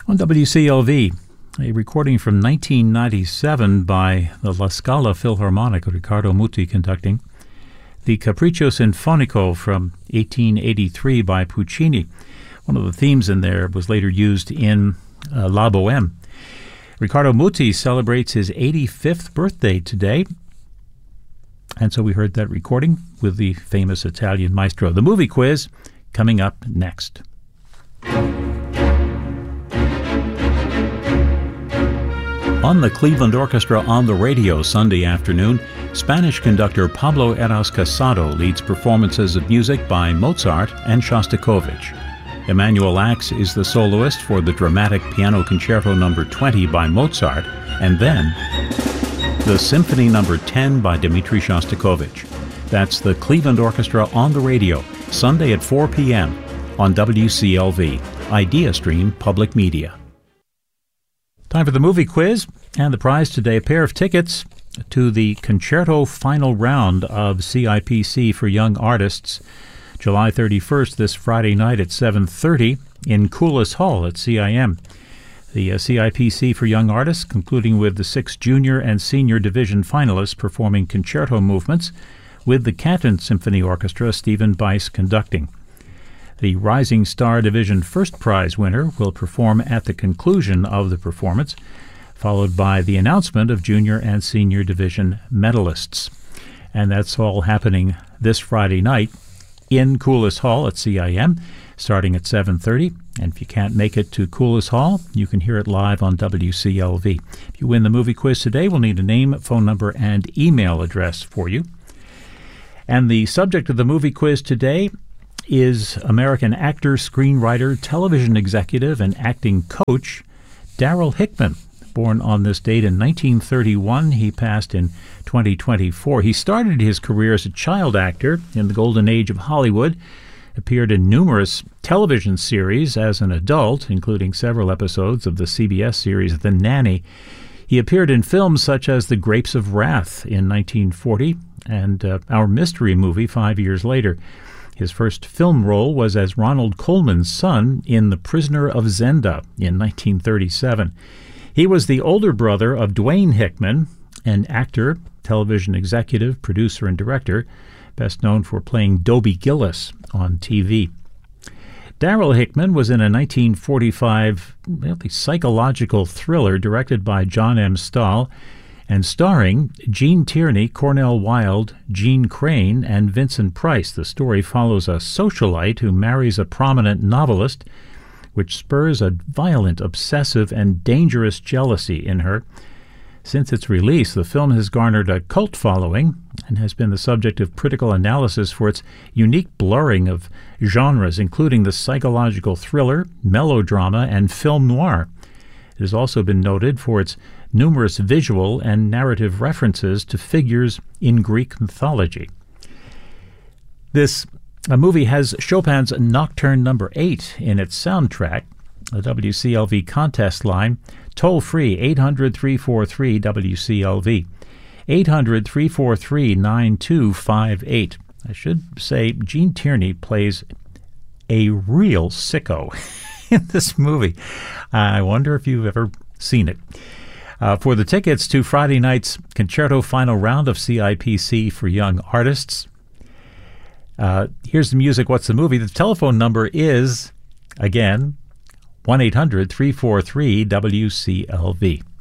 On WCLV, a recording from 1997 by the La Scala Philharmonic, Riccardo Muti conducting, the Capriccio Sinfonico from 1883 by Puccini. One of the themes in there was later used in La Bohème. Riccardo Muti celebrates his 85th birthday today, and so we heard that recording with the famous Italian maestro. The movie quiz coming up next. On the Cleveland Orchestra on the Radio Sunday afternoon, Spanish conductor Pablo Eras Casado leads performances of music by Mozart and Shostakovich. Emanuel Ax is the soloist for the dramatic Piano Concerto No. 20 by Mozart, and then the Symphony No. 10 by Dmitri Shostakovich. That's the Cleveland Orchestra on the Radio, Sunday at 4 p.m. on WCLV, IdeaStream Public Media. Time for the movie quiz, and the prize today, a pair of tickets to the Concerto Final Round of CIPC for Young Artists, July 31st, this Friday night at 7:30 in Coulis Hall at CIM. The CIPC for Young Artists, concluding with the 6 junior and senior division finalists performing concerto movements with the Canton Symphony Orchestra, Stephen Bice conducting. The Rising Star Division first prize winner will perform at the conclusion of the performance, followed by the announcement of junior and senior division medalists. And that's all happening this Friday night in Coulis Hall at CIM, starting at 7:30. And if you can't make it to Coulis Hall, you can hear it live on WCLV. If you win the movie quiz today, we'll need a name, phone number, and email address for you. And the subject of the movie quiz today is American actor, screenwriter, television executive, and acting coach Darryl Hickman. Born on this date in 1931, he passed in 2024. He started his career as a child actor in the golden age of Hollywood, appeared in numerous television series as an adult, including several episodes of the CBS series The Nanny. He appeared in films such as The Grapes of Wrath in 1940 and Our Mystery Movie 5 years later. His first film role was as Ronald Colman's son in The Prisoner of Zenda in 1937. He was the older brother of Dwayne Hickman, an actor, television executive, producer, and director, best known for playing Dobie Gillis on TV. Darryl Hickman was in a 1945 psychological thriller directed by John M. Stahl and starring Gene Tierney, Cornell Wilde, Gene Crane, and Vincent Price. The story follows a socialite who marries a prominent novelist, which spurs a violent, obsessive, and dangerous jealousy in her. Since its release, the film has garnered a cult following and has been the subject of critical analysis for its unique blurring of genres, including the psychological thriller, melodrama, and film noir. It has also been noted for its numerous visual and narrative references to figures in Greek mythology. This movie has Chopin's Nocturne No. 8 in its soundtrack. The WCLV contest line, toll-free 800-343-WCLV, 800-343-9258. I should say Gene Tierney plays a real sicko in this movie. I wonder if you've ever seen it. For the tickets to Friday night's Concerto Final Round of CIPC for Young Artists, here's the music, what's the movie? The telephone number is, again, 1-800-343-WCLV.